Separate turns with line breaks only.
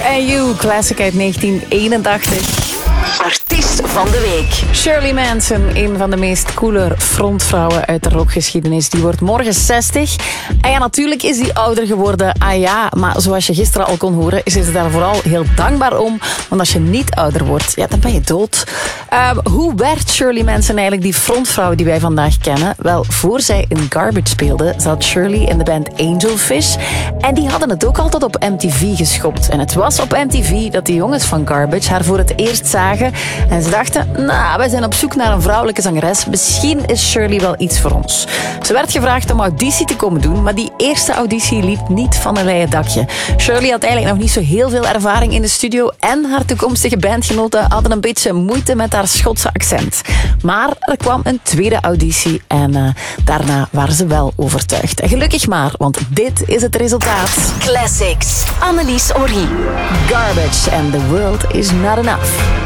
and You, classic uit 1981.
Artiest van de week.
Shirley Manson, een van de meest coole frontvrouwen uit de rockgeschiedenis. Die wordt morgen 60. En ja, natuurlijk is die ouder geworden. Ah ja, maar zoals je gisteren al kon horen, is ze daar vooral heel dankbaar om. Want als je niet ouder wordt, ja, dan ben je dood. Hoe werd Shirley Manson eigenlijk die frontvrouw die wij vandaag kennen? Wel, voor zij in Garbage speelde, zat Shirley in de band Angelfish. En die hadden het ook altijd op MTV geschopt. En het was op MTV dat de jongens van Garbage haar voor het eerst zagen. En ze dachten, nou, wij zijn op zoek naar een vrouwelijke zangeres. Misschien is Shirley wel iets voor ons. Ze werd gevraagd om auditie te komen doen, maar die eerste auditie liep niet van een leien dakje. Shirley had eigenlijk nog niet zo heel veel ervaring in de studio en haar toekomstige bandgenoten hadden een beetje moeite met haar Schotse accent. Maar er kwam een tweede auditie en daarna waren ze wel overtuigd. En gelukkig maar, want dit is het resultaat.
Classics. Annelies Orie.
Garbage and the World is Not Enough.